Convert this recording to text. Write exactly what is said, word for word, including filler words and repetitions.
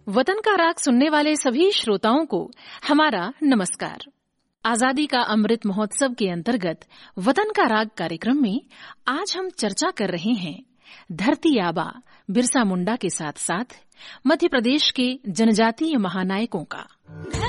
वतन का राग सुनने वाले सभी श्रोताओं को हमारा नमस्कार। आजादी का अमृत महोत्सव के अंतर्गत वतन का राग कार्यक्रम में आज हम चर्चा कर रहे हैं धरती आबा बिरसा मुंडा के साथ साथ मध्य प्रदेश के जनजातीय महानायकों का।